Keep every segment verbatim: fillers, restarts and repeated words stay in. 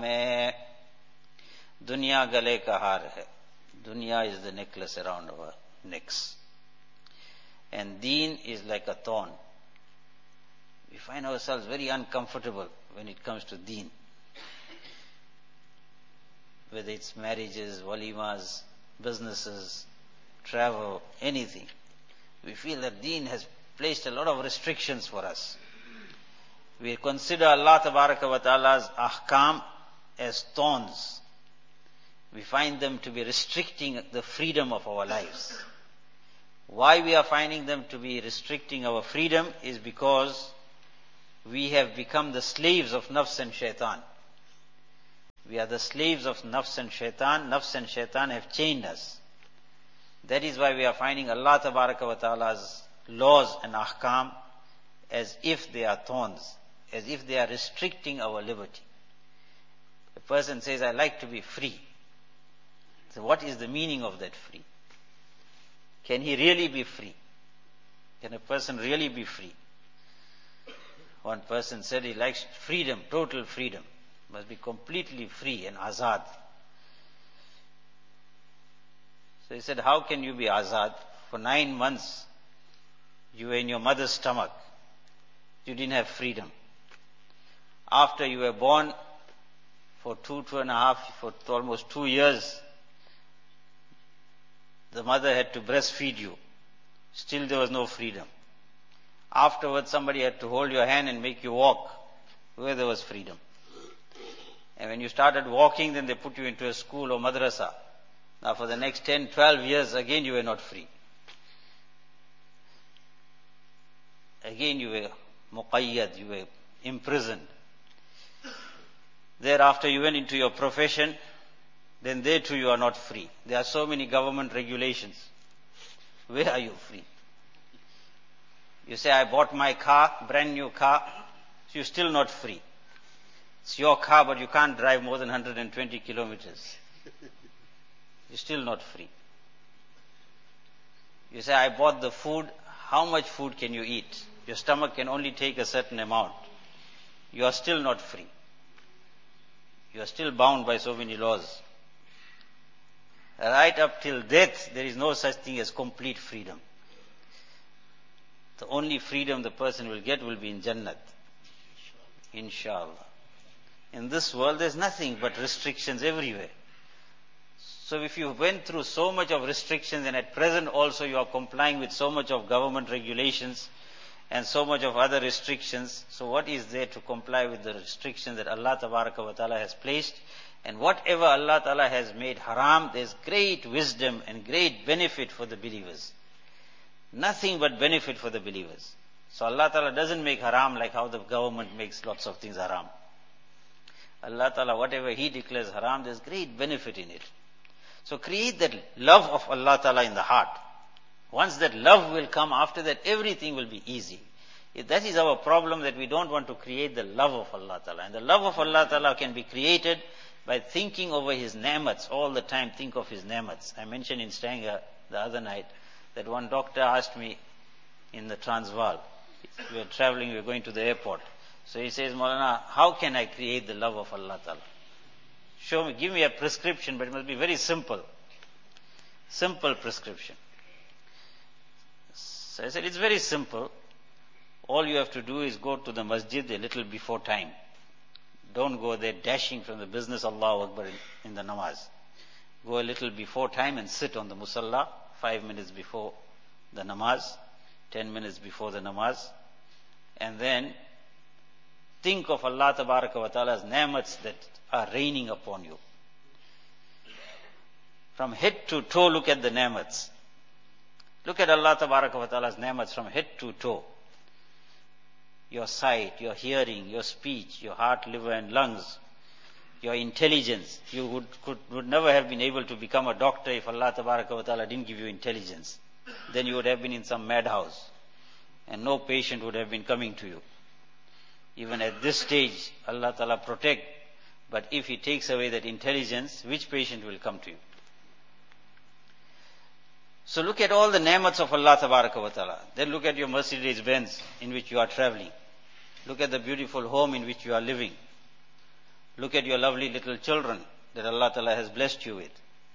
mein dunya gale ka haar hai. Dunya is the necklace around our necks. And deen is like a thorn. We find ourselves very uncomfortable when it comes to deen. Whether it's marriages, walimas, businesses, travel, anything. We feel that deen has placed a lot of restrictions for us. We consider Allah Tabaraka wa Ta'ala's ahkam as thorns. We find them to be restricting the freedom of our lives. Why we are finding them to be restricting our freedom is because we have become the slaves of nafs and shaitan. We are the slaves of nafs and shaitan. Nafs and shaitan have chained us. That is why we are finding Allah Tabaraka wa Ta'ala's laws and ahkam as if they are thorns, as if they are restricting our liberty. The person says, I like to be free. So what is the meaning of that free? Can he really be free? Can a person really be free? One person said he likes freedom, total freedom. Must be completely free and azad. So he said, how can you be azad? For nine months, you were in your mother's stomach. You didn't have freedom. After you were born, for two, two and a half, for almost two years, the mother had to breastfeed you. Still there was no freedom. Afterwards, somebody had to hold your hand and make you walk, where there was freedom. And when you started walking, then they put you into a school or madrasa. Now for the next ten, twelve years, again you were not free. Again you were muqayyad, you were imprisoned. Thereafter you went into your profession, then there too you are not free. There are so many government regulations. Where are you free? You say, I bought my car, brand new car, so you're still not free. It's your car, but you can't drive more than one hundred twenty kilometers. You're still not free. You say, I bought the food, how much food can you eat? Your stomach can only take a certain amount. You are still not free. You are still bound by so many laws. Right up till death, there is no such thing as complete freedom. The only freedom the person will get will be in Jannat. Inshallah. In this world, there's nothing but restrictions everywhere. So if you went through so much of restrictions and at present also you are complying with so much of government regulations and so much of other restrictions, so what is there to comply with the restrictions that Allah Tabaraka wa Ta'ala has placed? And whatever Allah Ta'ala has made haram, there's great wisdom and great benefit for the believers. Nothing but benefit for the believers. So Allah Ta'ala doesn't make haram like how the government makes lots of things haram. Allah Ta'ala, whatever He declares haram, there's great benefit in it. So create that love of Allah Ta'ala in the heart. Once that love will come, after that everything will be easy. That is our problem, that we don't want to create the love of Allah Ta'ala. And the love of Allah Ta'ala can be created by thinking over His ni'mats. All the time think of His ni'mats. I mentioned in Stanger the other night that one doctor asked me in the Transvaal. We were traveling, we were going to the airport. So he says, Maulana, how can I create the love of Allah Ta'ala? Show me, give me a prescription, but it must be very simple. Simple prescription. So I said, it's very simple. All you have to do is go to the masjid a little before time. Don't go there dashing from the business Allahu Akbar in, in the namaz. Go a little before time and sit on the musalla, five minutes before the namaz, ten minutes before the namaz, and then think of Allah Tabaraka wa Ta'ala's ni'mats that are raining upon you. From head to toe, look at the ni'mats. Look at Allah Tabaraka wa Ta'ala's ni'mats from head to toe. Your sight, your hearing, your speech, your heart, liver and lungs, your intelligence. You would, could, would never have been able to become a doctor if Allah Tabaraka wa Ta'ala didn't give you intelligence. Then you would have been in some madhouse and no patient would have been coming to you. Even at this stage, Allah Ta'ala protect. But if He takes away that intelligence, which patient will come to you? So look at all the ni'mats of Allah Tabaraka wa Ta'ala. Then look at your Mercedes-Benz in which you are traveling. Look at the beautiful home in which you are living. Look at your lovely little children that Allah Ta'ala has blessed you with.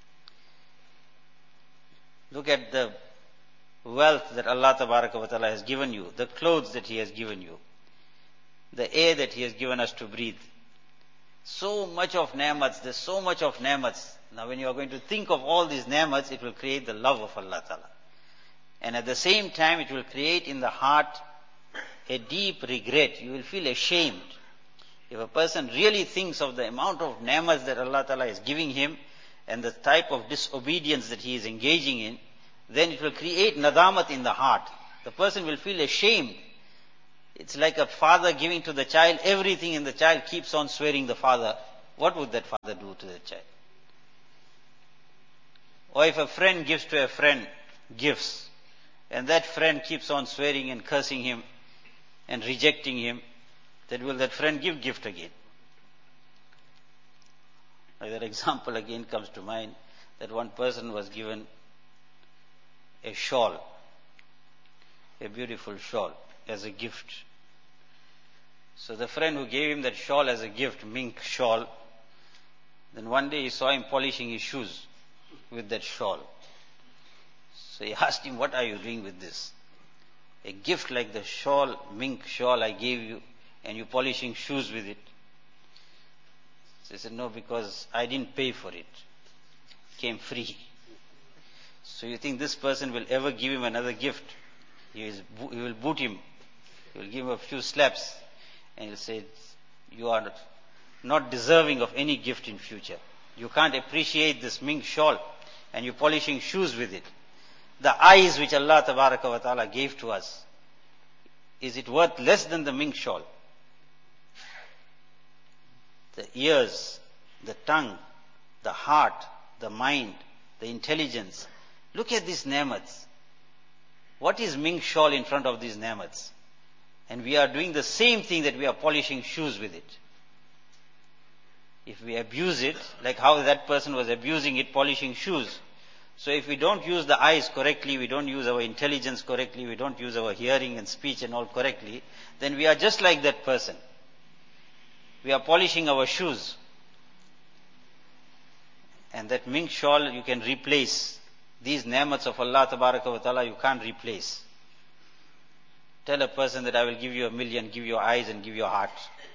Look at the wealth that Allah Ta'ala has given you, the clothes that He has given you, the air that He has given us to breathe. So much of ni'mats, there's so much of ni'mats. Now when you are going to think of all these ni'mats, it will create the love of Allah Ta'ala. And at the same time, it will create in the heart a deep regret. You will feel ashamed. If a person really thinks of the amount of ni'mats that Allah Ta'ala is giving him and the type of disobedience that he is engaging in, then it will create nadamat in the heart. The person will feel ashamed. It's like a father giving to the child everything and the child keeps on swearing the father. What would that father do to the child? Or if a friend gives to a friend gifts and that friend keeps on swearing and cursing him and rejecting him, then will that friend give gift again? Like that example again comes to mind, that one person was given a shawl, a beautiful shawl as a gift. So the friend who gave him that shawl as a gift, mink shawl, then one day he saw him polishing his shoes with that shawl. So he asked him, what are you doing with this? A gift like the shawl, mink shawl I gave you, and you polishing shoes with it. So he said, no, because I didn't pay for it. It came free. So you think this person will ever give him another gift? He, is, he will boot him. He will give him a few slaps. And he'll say, you are not deserving of any gift in future. You can't appreciate this mink shawl and you're polishing shoes with it. The eyes which Allah Tabaraka wa Ta'ala gave to us, is it worth less than the mink shawl? The ears, the tongue, the heart, the mind, the intelligence. Look at these ni'mats. What is mink shawl in front of these ni'mats? And we are doing the same thing that we are polishing shoes with it. If we abuse it, like how that person was abusing it, polishing shoes. So if we don't use the eyes correctly, we don't use our intelligence correctly, we don't use our hearing and speech and all correctly, then we are just like that person. We are polishing our shoes. And that mink shawl you can replace. These ni'mats of Allah Tabaraka wa Ta'ala you can't replace. Tell a person that I will give you a million, give your eyes and give your heart.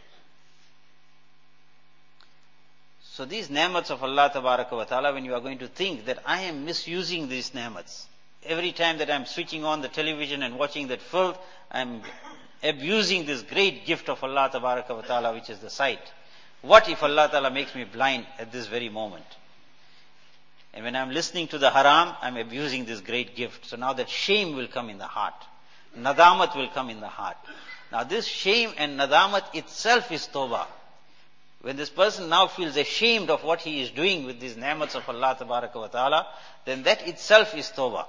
So these ni'mats of Allah Tabaraka wa Ta'ala, when you are going to think that I am misusing these ni'mats, every time that I am switching on the television and watching that filth, I am abusing this great gift of Allah Tabaraka wa Ta'ala, which is the sight. What if Allah Ta'ala makes me blind at this very moment? And when I am listening to the haram, I am abusing this great gift. So now that shame will come in the heart. Nadamat will come in the heart. Now this shame and nadamat itself is tawbah. When this person now feels ashamed of what he is doing with these ni'mats of Allah Tabaraka wa Ta'ala, then that itself is tawbah.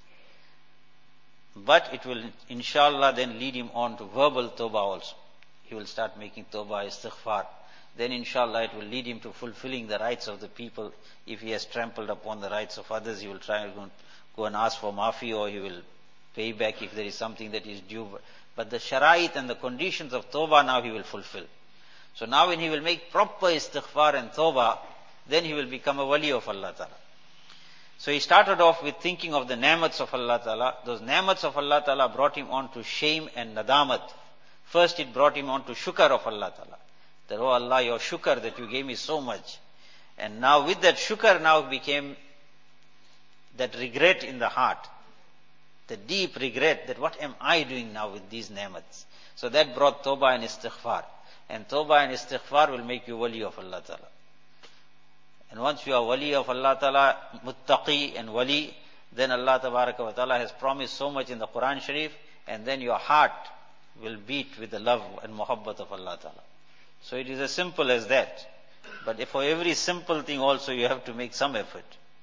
But it will inshallah then lead him on to verbal tawbah also. He will start making tawbah, istighfar. Then inshallah it will lead him to fulfilling the rights of the people. If he has trampled upon the rights of others, he will try and go and ask for maafi, or he will pay back if there is something that is due. But the sharait and the conditions of tawbah now he will fulfill. So now when he will make proper istighfar and tawbah, then he will become a wali of Allah Ta'ala. So he started off with thinking of the ni'mats of Allah Ta'ala. Those ni'mats of Allah Ta'ala brought him on to shame and nadamat. First it brought him on to shukr of Allah Ta'ala. That, oh Allah, your shukr that you gave me so much. And now with that shukr now became that regret in the heart. The deep regret that what am I doing now with these ni'mats? So that brought tawbah and istighfar. And tawbah and istighfar will make you wali of Allah Ta'ala. And once you are wali of Allah Ta'ala, muttaqi and wali, then Allah Tabaraka wa Ta'ala has promised so much in the Quran Sharif, and then your heart will beat with the love and muhabbat of Allah Ta'ala. So it is as simple as that. But for every simple thing also you have to make some effort.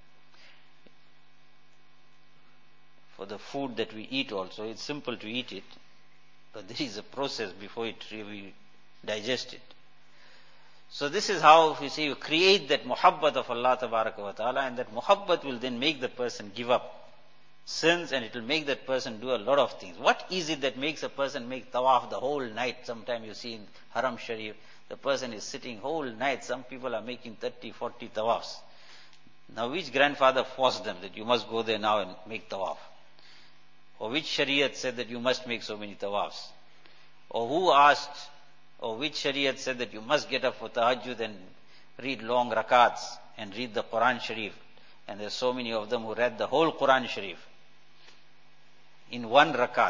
For the food that we eat also, it's simple to eat it, but there is a process before it really digest it. So this is how, you see, you create that muhabbat of Allah Tabaraka wa Ta'ala, and that muhabbat will then make the person give up sins, and it will make that person do a lot of things. What is it that makes a person make tawaf the whole night? Sometime you see in Haram Sharif, The person is sitting whole night. Some people are making thirty, forty tawafs. Now which grandfather forced them that you must go there now and make tawaf? Or which shariat said that you must make so many tawafs? Or who asked, or which shariat said that you must get up for tahajjud and read long rakats and read the Quran Sharif? And there's so many of them who read the whole Quran Sharif in one rakat.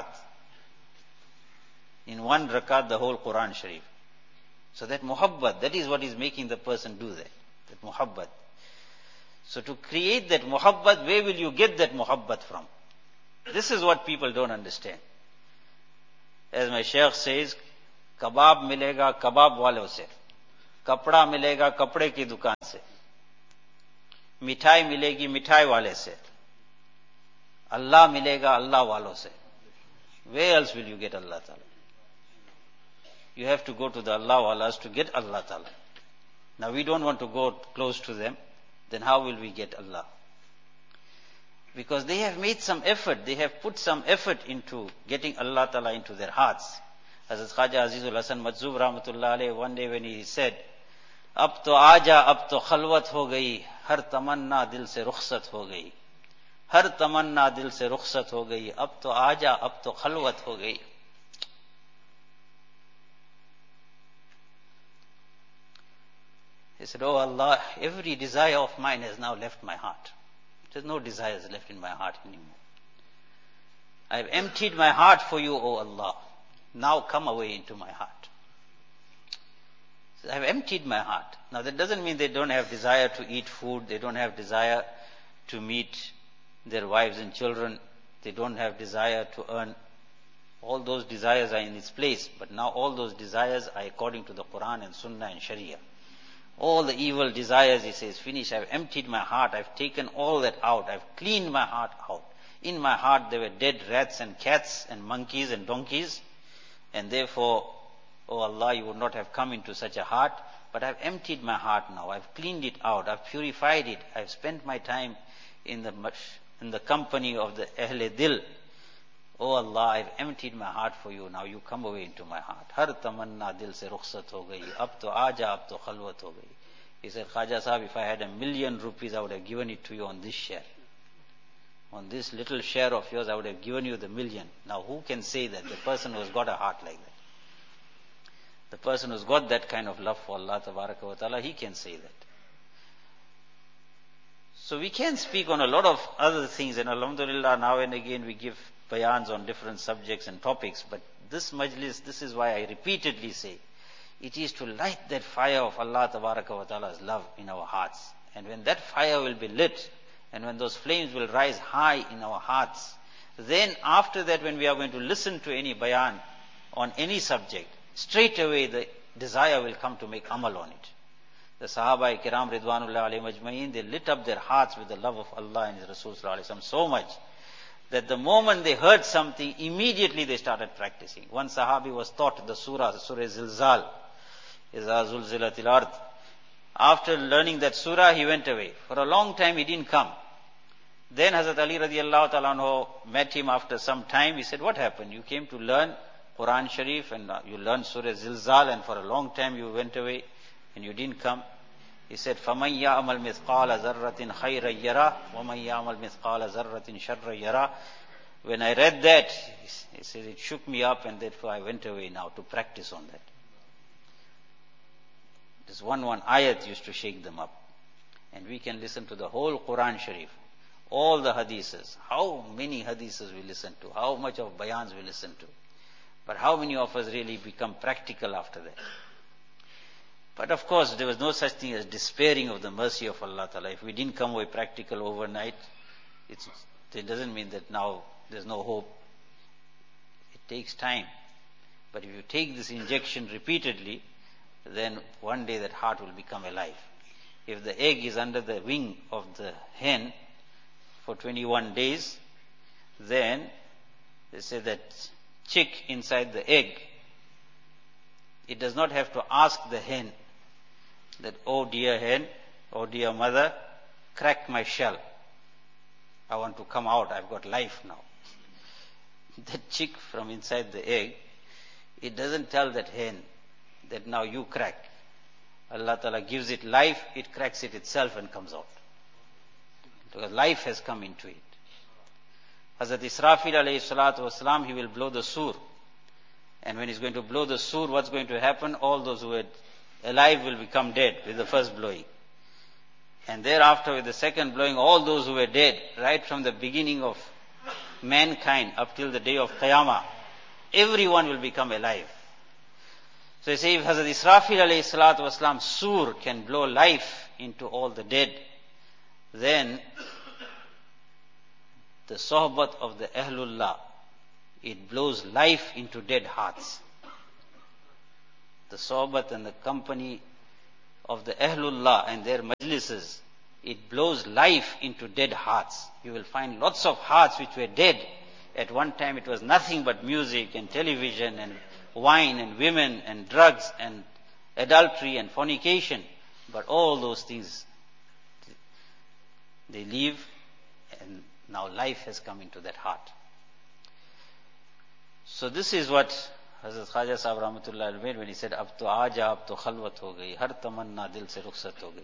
In one rakat, the whole Quran Sharif. So that muhabbat, that is what is making the person do that. That muhabbat. So to create that muhabbat, where will you get that muhabbat from? This is what people don't understand. As my Shaykh says, kebab milega kebab walo se. Kapda milega kapde ki dukaan se. Mithai milegi mithai wale se. Allah milega Allah walo se. Where else will you get Allah Ta'ala? You have to go to the Allah walas to get Allah Ta'ala. Now we don't want to go close to them. Then how will we get Allah? Because they have made some effort. They have put some effort into getting Allah Ta'ala into their hearts. Hazrat Khaja Azizul Hasan Majzub Rahmatullah Alayhi, one day when he said, Ab to aaja, ab to khalwat ho gayi, har tamanna dil se rukhsat ho gayi. Har tamanna dil se rukhsat ho gayi, ab to aaja, ab to khalwat ho gayi. He said, Oh Allah, every desire of mine has now left my heart. There's no desires left in my heart anymore. I have emptied my heart for you, O Allah. Now come away into my heart. So I have emptied my heart. Now that doesn't mean they don't have desire to eat food. They don't have desire to meet their wives and children. They don't have desire to earn. All those desires are in its place. But now all those desires are according to the Quran and Sunnah and Sharia. All the evil desires, he says, finish. I've emptied my heart. I've taken all that out. I've cleaned my heart out. In my heart there were dead rats and cats and monkeys and donkeys. And therefore, oh Allah, you would not have come into such a heart. But I've emptied my heart now. I've cleaned it out. I've purified it. I've spent my time in the in the company of the Ahle Dil. Oh Allah, I've emptied my heart for you. Now you come away into my heart. Har tamanna dil se rukhsat ho gayi. Ab to aaja, ab to khalwat ho gayi. He said, Khaja Sahib, if I had a million rupees, I would have given it to you on this share. On this little share of yours, I would have given you the million. Now who can say that? The person who has got a heart like that. The person who's got that kind of love for Allah Tabaraka wa Ta'ala, he can say that. So we can speak on a lot of other things, and alhamdulillah, now and again we give bayans on different subjects and topics, but this majlis, this is why I repeatedly say, it is to light that fire of Allah Tabaraka wa Ta'ala's love in our hearts. And when that fire will be lit, and when those flames will rise high in our hearts, then after that, when we are going to listen to any bayan on any subject, straight away the desire will come to make amal on it. The Sahaba Kiram Ridwanullah alayhim ajma'in, they lit up their hearts with the love of Allah and His Rasul sallallahu alayhi wa sallam so much that the moment they heard something, immediately they started practicing. One Sahabi was taught the surah, the surah Zilzal, Iza Zulzilatil Ard. After learning that surah, he went away. For a long time, he didn't come. Then Hazrat Ali radiallahu ta'ala anhu met him after some time. He said, what happened? You came to learn Quran Sharif and you learned surah Zilzal, and for a long time you went away and you didn't come. He said, فَمَنْ يَعْمَلْ مِثْقَالَ ذَرَّةٍ خَيْرًا يَرَى وَمَنْ يَعْمَلْ مِثْقَالَ ذَرَّةٍ شَرًّا يَرَى. When I read that, he said, it shook me up, and therefore I went away now to practice on that. This one one ayat used to shake them up. And we can listen to the whole Quran Sharif, all the hadiths. How many hadiths we listen to, how much of bayans we listen to. But how many of us really become practical after that? But of course, there was no such thing as despairing of the mercy of Allah Ta'ala. If we didn't come away practical overnight, it's, it doesn't mean that now there's no hope. It takes time. But if you take this injection repeatedly, then one day that heart will become alive. If the egg is under the wing of the hen for twenty-one days, then they say that chick inside the egg, it does not have to ask the hen that, oh dear hen, oh dear mother, crack my shell. I want to come out, I've got life now. That chick from inside the egg, it doesn't tell that hen that now you crack. Allah Ta'ala gives it life, it cracks it itself and comes out. Because life has come into it. Hazrat Israfil alayhi salatu wasalam, he will blow the sur. And when he's going to blow the sur, what's going to happen? All those who were alive will become dead with the first blowing. And thereafter with the second blowing, all those who were dead, right from the beginning of mankind up till the day of Qiyamah, everyone will become alive. So you say, if Hazrat Israfil alayhi salatu wasalam sur can blow life into all the dead, then the sohbat of the Ahlullah, it blows life into dead hearts. The sohbat and the company of the Ahlullah and their majlises, it blows life into dead hearts. You will find lots of hearts which were dead. At one time it was nothing but music and television and wine and women and drugs and adultery and fornication. But all those things, they leave, and now life has come into that heart. So this is what Hazrat Khaja Sahib Rahmatullah made when he said, Ab to aaja, ab to khalwat ho gayi, har tamanna dil se rukhsat ho gayi.